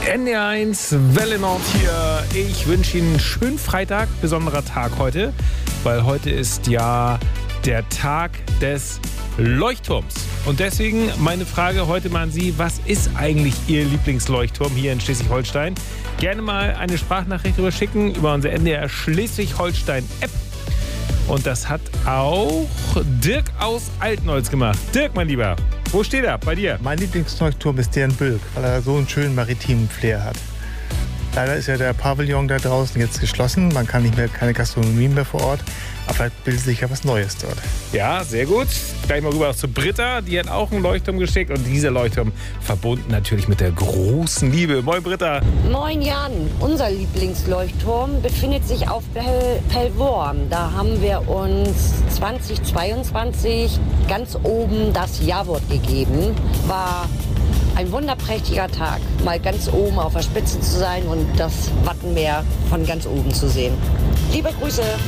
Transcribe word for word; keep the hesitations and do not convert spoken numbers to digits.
N D R eins Welle Nord hier. Ich wünsche Ihnen einen schönen Freitag, besonderer Tag heute, weil heute ist ja der Tag des Leuchtturms. Und deswegen meine Frage heute mal an Sie, was ist eigentlich Ihr Lieblingsleuchtturm hier in Schleswig-Holstein? Gerne mal eine Sprachnachricht rüber schicken über unsere N D R Schleswig-Holstein-App. Und das hat auch Dirk aus Altnolz gemacht. Dirk, mein Lieber, wo steht er bei dir? Mein Lieblingsleuchtturm ist der in Bülk, weil er so einen schönen maritimen Flair hat. Leider ist ja der Pavillon da draußen jetzt geschlossen. Man kann nicht mehr, keine Gastronomie mehr vor Ort. Aber vielleicht bildet sich ja was Neues dort. Ja, sehr gut. Gleich mal rüber zu Britta. Die hat auch einen Leuchtturm geschickt. Und dieser Leuchtturm verbunden natürlich mit der großen Liebe. Moin, Britta. Moin, Jan. Unser Lieblingsleuchtturm befindet sich auf Pel Pellworm. Da haben wir uns zweitausendzweiundzwanzig ganz oben das Ja-Wort gegeben. War ein wunderprächtiger Tag, mal ganz oben auf der Spitze zu sein und das Wattenmeer von ganz oben zu sehen. Liebe Grüße.